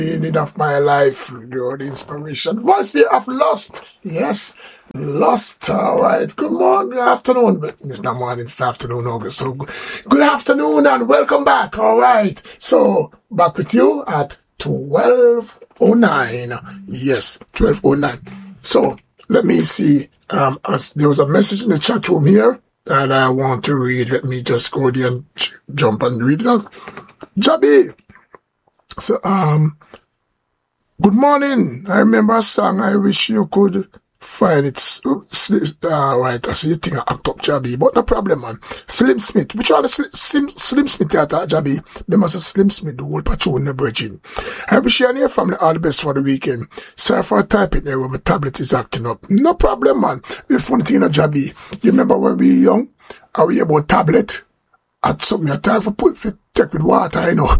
Meaning of my life, your inspiration. Voice there of Lost. Yes, Lost. All right. Good morning, good afternoon. But it's not morning, it's afternoon, August. So good afternoon and welcome back. All right. So back with you at 12:09. Yes, 12:09. So let me see. As there was a message in the chat room here that I want to read. Let me just go there and jump and read it out. Jabi. So, good morning. I remember a song. I wish you could find it. Right. I see you think I act up, Jabi, but no problem, man. Slim Smith. Which one is Slim Smith at Jabi? They must have Slim Smith, the whole patrol in the bridging. I wish you and your family all the best for the weekend. Sorry for typing there when my tablet is acting up. No problem, man. The funny thing, Jabi, you remember when we were young? Are we about tablet? At something I time for take with water, you know.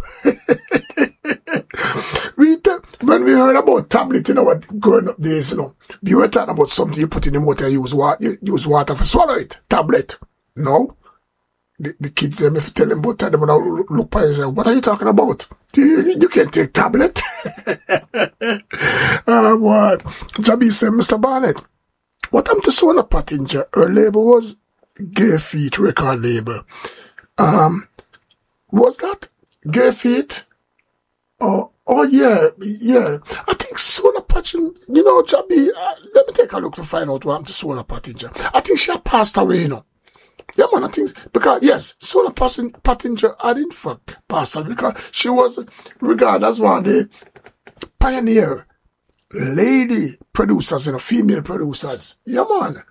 When we heard about tablet in our growing up days, you know, we were talking about something you put in the water, you use water for swallow it. Tablet. No. The kids, them, if you tell them about that, they will look by and say, what are you talking about? You can't take tablet. What? Jabi said, Mr. Barnett, what happened to Sona Pottinger? Her label was Gay Feet record label. Was that Gay Feet? Oh yeah. I think Sona Pottinger, you know, Jabi, let me take a look to find out what happened to Sona Pottinger. I think she had passed away, you know. Yeah, man, I think, because, yes, Sona Pottinger had in fact passed away because she was regarded as one of the pioneer lady producers, you know, female producers. Yeah, man.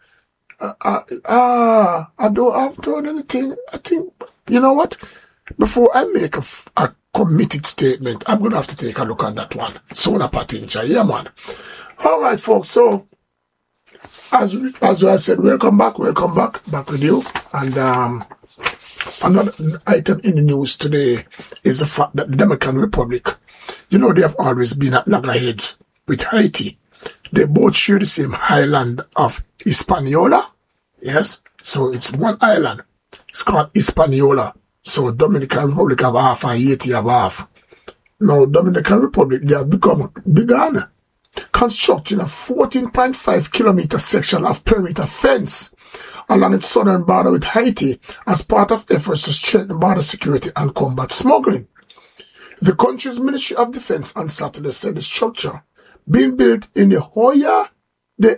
I don't have done anything. I think, you know what? Before I make a committed statement, I'm going to have to take a look at that one. Sona Pottinger, yeah, man. All right, folks. So, as I said, welcome back with you. And another item in the news today is the fact that the Dominican Republic, you know, they have always been at loggerheads with Haiti. They both share the same island of Hispaniola. Yes, so it's one island. It's called Hispaniola. So Dominican Republic have half and Haiti have half. Now Dominican Republic, they have begun constructing a 14.5 kilometer section of perimeter fence along its southern border with Haiti as part of efforts to strengthen border security and combat smuggling. The country's Ministry of Defense on Saturday said the structure being built in the Hoya de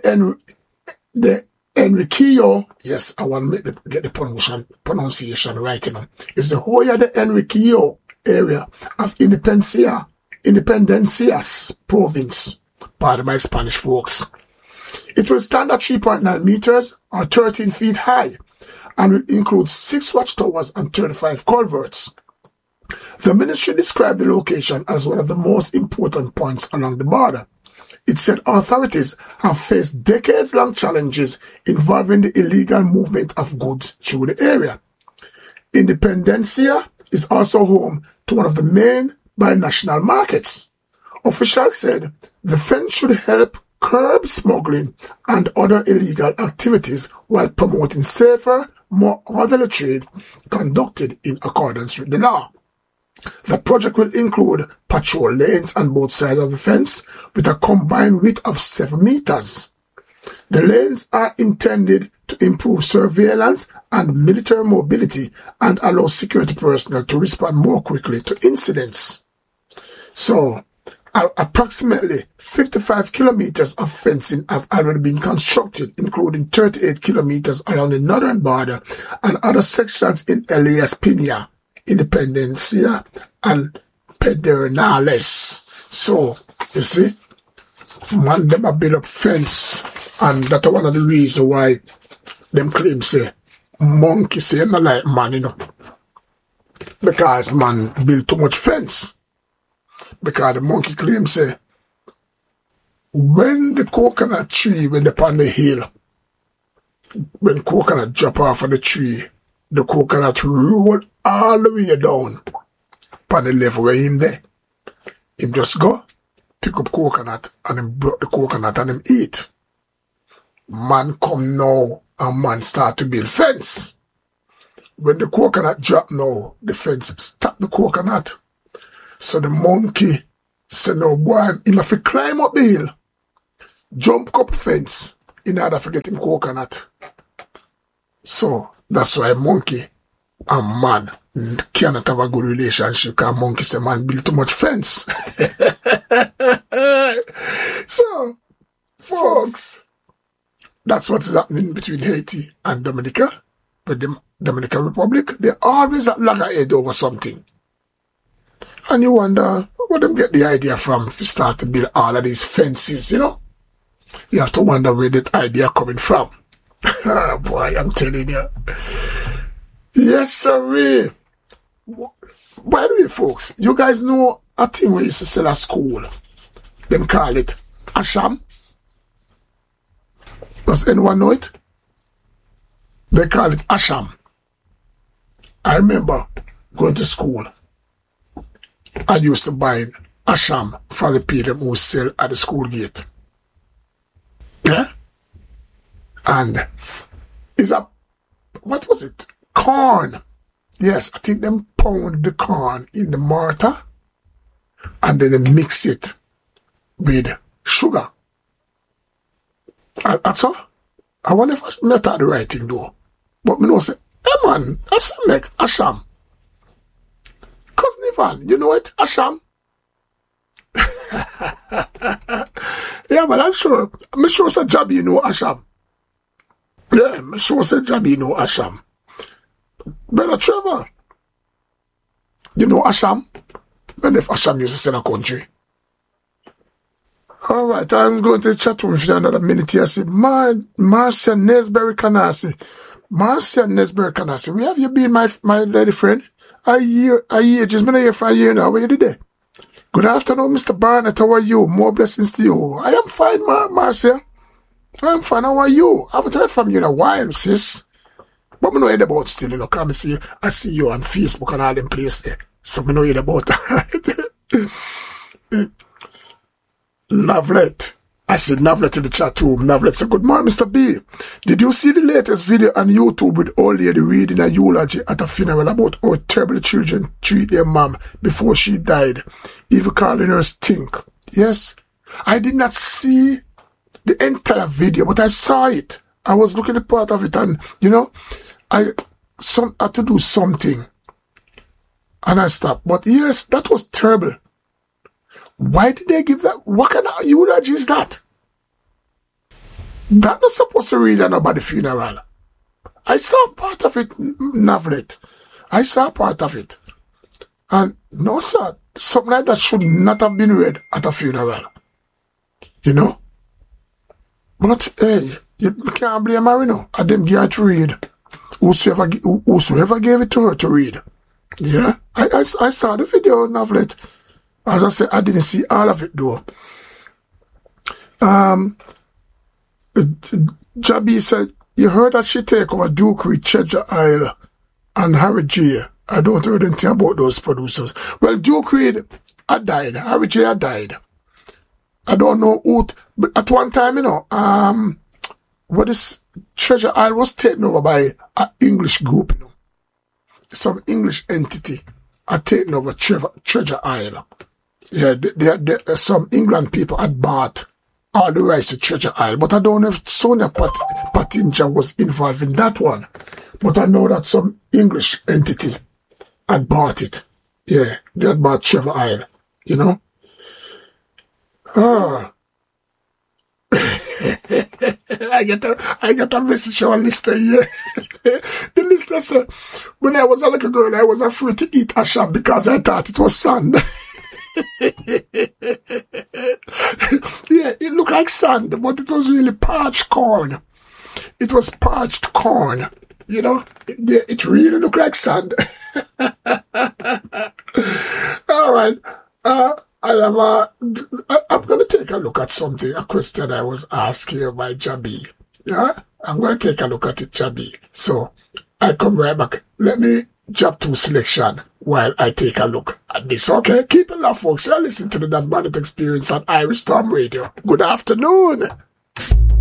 Enriquillo, yes, I want to get the pronunciation right, you know. It's the Hoya de Enriquillo area of Independencias province, pardon my Spanish folks. It will stand at 3.9 meters or 13 feet high and will include 6 watchtowers and 35 culverts. The ministry described the location as one of the most important points along the border. It said authorities have faced decades-long challenges involving the illegal movement of goods through the area. Independencia is also home to one of the main binational markets. Officials said the fence should help curb smuggling and other illegal activities while promoting safer, more orderly trade conducted in accordance with the law. The project will include patrol lanes on both sides of the fence with a combined width of 7 meters. The lanes are intended to improve surveillance and military mobility and allow security personnel to respond more quickly to incidents. So, approximately 55 kilometers of fencing have already been constructed, including 38 kilometers around the northern border and other sections in Elias Piña, Independencia, and Pedernales. So, you see, man, them a build up fence, and that's one of the reasons why them claim say, monkey say, not like man, you know, because man build too much fence. Because the monkey claim say, when the coconut tree went upon the hill, when coconut drop off of the tree, the coconut roll all the way down upon the level where him there. Him just go, pick up coconut, and him broke the coconut and him eat. Man come now, and man start to build fence. When the coconut drop now, the fence stop the coconut. So the monkey So no boy, him have to climb up the hill, jump couple fence in order to get him coconut. So that's why monkey and man cannot have a good relationship, because monkey say man build too much fence. So, folks, that's what is happening between Haiti and Dominica. But the Dominican Republic, they always at loggerhead over something. And you wonder where them get the idea from if you start to build all of these fences, you know? You have to wonder where that idea coming from. Boy, I'm telling you. Yes, sir. By the way, folks, you guys know a thing we used to sell at school. Them call it Asham. Does anyone know it? They call it Asham. I remember going to school. I used to buy Asham for the people who sell at the school gate. Yeah? And what was it? Corn. Yes, I think them pound the corn in the mortar and then they mix it with sugar. That's all. I wonder if I met the right thing though. But me know say, hey man, that's like Asham. Cousin Ivan, you know it? Asham? Yeah, but I'm sure say Jabi you know Asham. Yeah, I'm sure say Jabi you know Asham. Brother Trevor, you know Asham? When if Asham used to sell a country. Alright, I'm going to chat room for another minute here. I see Marcia Nesbury Canasi. Marcia Nesbury Canasi. Where have you been, my lady friend? A year, just been here for a year now. Where you did? Good afternoon, Mr. Barnett. How are you? More blessings to you. I am fine, Marcia. I am fine. How are you? I haven't heard from you in a while, sis. But I know you're about still, you know. Come see you. I see you on Facebook and all them places there. So I know you're about. Navlet. I said Navlet in the chat room. Navlet said, good morning, Mr. B. Did you see the latest video on YouTube with old lady reading a eulogy at a funeral about how terrible children treat their mom before she died, even calling her stink? Yes. I did not see the entire video, but I saw it. I was looking at part of it and, you know, I had to do something. And I stopped. But yes, that was terrible. Why did they give that? What kind of eulogy is that? That's not supposed to read at nobody's funeral. I saw part of it, Navlet. I saw part of it. And no, sir, something like that should not have been read at a funeral. You know? But, hey, you can't blame her, you know. I didn't get her to read. Whosoever gave it to her to read. Yeah? I saw the video, Navlet. As I said, I didn't see all of it though. Jabi said, you heard that she take over Duke Reid, Treasure Isle, and Harry J. I don't heard anything about those producers. Well, Duke Reid had died. Harry J. had died. I don't know who, but at one time, you know, what is Treasure Isle was taken over by an English group, you know. Some English entity had taken over Treasure Isle. Yeah, some England people had bought all the rights to Treasure Isle, but I don't know if Sonia Patinja was involved in that one. But I know that some English entity had bought it. Yeah, they had bought Treasure Isle, you know. I get a message on a listener here. The listener said, when I was a little girl, I was afraid to eat asham because I thought it was sand. Yeah, it looked like sand, but it was really parched corn. It was parched corn, you know. It really looked like sand. All right. I'm going to take a look at something, a question I was asked here by Jabi. Yeah? I'm going to take a look at it, Jabi. So, I come right back. Let me jump to selection while I take a look at this. Okay? Keep it low, folks. You're listening to the Dan Barnett Experience on Irish Storm Radio. Good afternoon.